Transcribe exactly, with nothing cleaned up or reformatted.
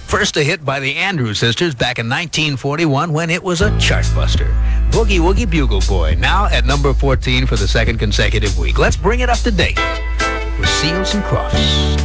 First a hit by the Andrews Sisters back in nineteen forty-one when it was a chartbuster. Boogie Woogie Bugle Boy, now at number fourteen for the second consecutive week. Let's bring it up to date with Seals and Crofts.